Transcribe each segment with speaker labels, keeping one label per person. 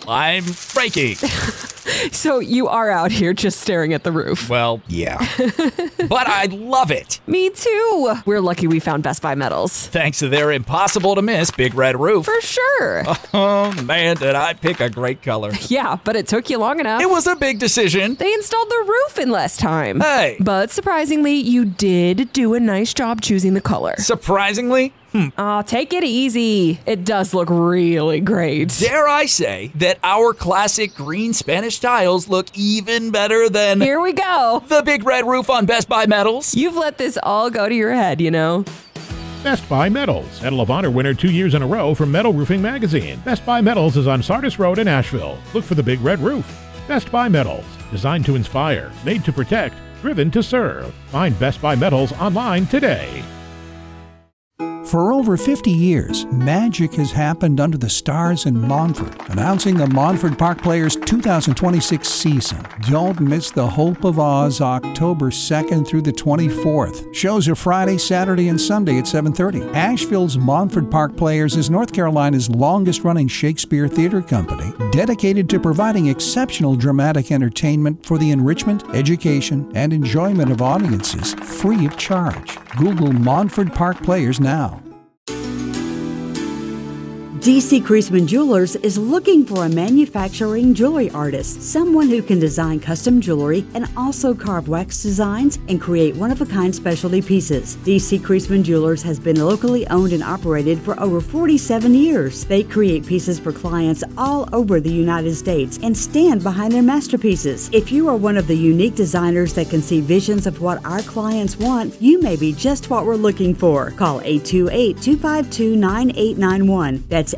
Speaker 1: I'm breaking.
Speaker 2: So you are out here just staring at the roof.
Speaker 1: Well, yeah. But I love it.
Speaker 2: Me too. We're lucky we found Best Buy Metals.
Speaker 1: Thanks to their impossible-to-miss Big Red Roof.
Speaker 2: For sure.
Speaker 1: Oh, man, did I pick a great color.
Speaker 2: Yeah, but it took you long enough.
Speaker 1: It was a big decision.
Speaker 2: They installed the roof in less time.
Speaker 1: Hey.
Speaker 2: But surprisingly, you did do a nice job choosing the color.
Speaker 1: Surprisingly?
Speaker 2: Oh, take it easy. It does look really great.
Speaker 1: Dare I say that our classic green Spanish tiles look even better than...
Speaker 2: Here we go.
Speaker 1: The Big Red Roof on Best Buy Metals.
Speaker 2: You've let this all go to your head, you know.
Speaker 3: Best Buy Metals, Medal of Honor winner 2 years in a row from Metal Roofing Magazine. Best Buy Metals is on Sardis Road in Asheville. Look for the Big Red Roof. Best Buy Metals, designed to inspire, made to protect, driven to serve. Find Best Buy Metals online today.
Speaker 4: For over 50 years, magic has happened under the stars in Montford. Announcing the Montford Park Players 2026 season. Don't miss the Hope of Oz October 2nd through the 24th. Shows are Friday, Saturday, and Sunday at 7:30. Asheville's Montford Park Players is North Carolina's longest-running Shakespeare theater company, dedicated to providing exceptional dramatic entertainment for the enrichment, education, and enjoyment of audiences, free of charge. Google Montford Park Players now.
Speaker 5: D.C. Creasman Jewelers is looking for a manufacturing jewelry artist, someone who can design custom jewelry and also carve wax designs and create one-of-a-kind specialty pieces. D.C. Creasman Jewelers has been locally owned and operated for over 47 years. They create pieces for clients all over the United States and stand behind their masterpieces. If you are one of the unique designers that can see visions of what our clients want, you may be just what we're looking for. Call 828-252-9891. That's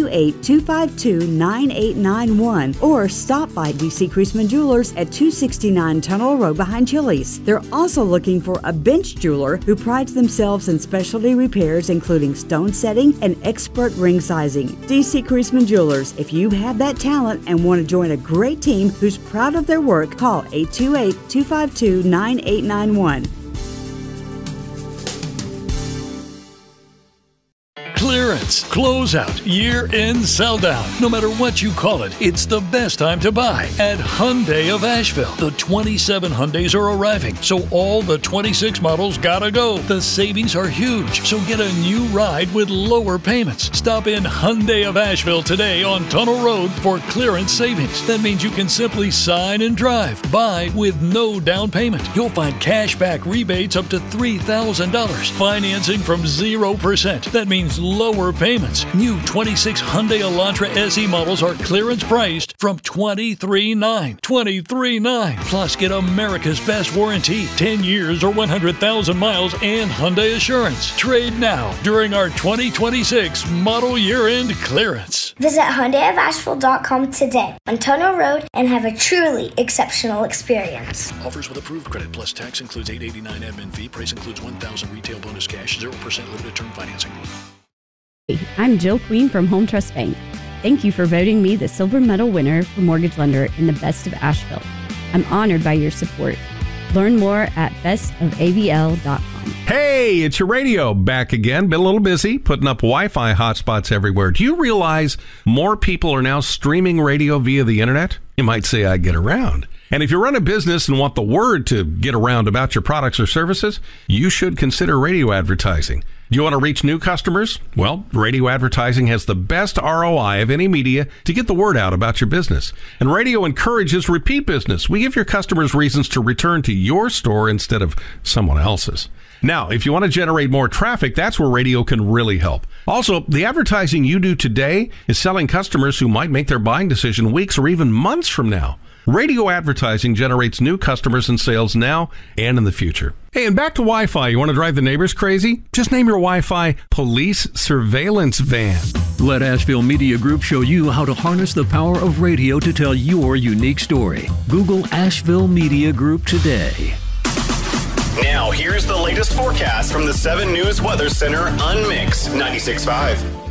Speaker 5: 828-252-9891, or stop by D.C. Creasman Jewelers at 269 Tunnel Road behind Chili's. They're also looking for a bench jeweler who prides themselves in specialty repairs including stone setting and expert ring sizing. D.C. Creasman Jewelers, if you have that talent and want to join a great team who's proud of their work, call 828-252-9891.
Speaker 6: Clearance, closeout, year-end sell-down. No matter what you call it, it's the best time to buy at Hyundai of Asheville. The 27 Hyundais are arriving, so all the 26 models gotta go. The savings are huge, so get a new ride with lower payments. Stop in Hyundai of Asheville today on Tunnel Road for clearance savings. That means you can simply sign and drive. Buy with no down payment. You'll find cash back rebates up to $3,000. Financing from 0%. That means lower payments. New 26 Hyundai Elantra SE models are clearance priced from $23,900. $23,900. Plus, get America's best warranty, 10 years or 100,000 miles, and Hyundai Assurance. Trade now during our 2026 model year-end clearance.
Speaker 7: Visit HyundaiofAsheville.com today on Tunnel Road and have a truly exceptional experience.
Speaker 6: Offers with approved credit plus tax includes $889 admin fee. Price includes $1,000 retail bonus cash, 0% limited term financing.
Speaker 8: Hey, I'm Jill Queen from Home Trust Bank. Thank you for voting me the silver medal winner for Mortgage Lender in the Best of Asheville. I'm honored by your support. Learn more at bestofavl.com.
Speaker 9: Hey, it's your radio back again. Been a little busy putting up Wi-Fi hotspots everywhere. Do you realize more people are now streaming radio via the internet? You might say I get around. And if you run a business and want the word to get around about your products or services, you should consider radio advertising. Do you want to reach new customers? Well, radio advertising has the best ROI of any media to get the word out about your business. And radio encourages repeat business. We give your customers reasons to return to your store instead of someone else's. Now, if you want to generate more traffic, that's where radio can really help. Also, the advertising you do today is selling customers who might make their buying decision weeks or even months from now. Radio advertising generates new customers and sales now and in the future. Hey, and back to Wi-Fi. You want to drive the neighbors crazy? Just name your Wi-Fi Police Surveillance Van.
Speaker 10: Let Asheville Media Group show you how to harness the power of radio to tell your unique story. Google Asheville Media Group today.
Speaker 11: Now, here's the latest forecast from the 7 News Weather Center on Mix 96.5.